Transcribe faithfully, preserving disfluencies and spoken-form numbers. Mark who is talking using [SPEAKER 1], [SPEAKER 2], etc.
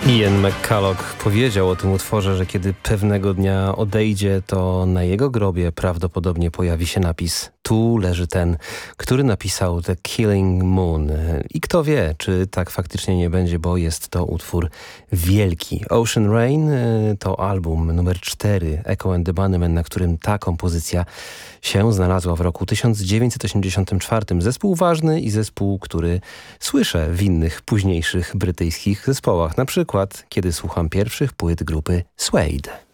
[SPEAKER 1] Ian McCulloch powiedział o tym utworze, że kiedy pewnego dnia odejdzie, to na jego grobie prawdopodobnie pojawi się napis: tu leży ten, który napisał The Killing Moon. I kto wie, czy tak faktycznie nie będzie, bo jest to utwór wielki. Ocean Rain to album numer cztery Echo and the Bunnymen, na którym ta kompozycja się znalazła w roku tysiąc dziewięćset osiemdziesiątym czwartym. Zespół ważny i zespół, który słyszę w innych późniejszych brytyjskich zespołach. Na przykład, kiedy słucham pierwszych płyt grupy Suede.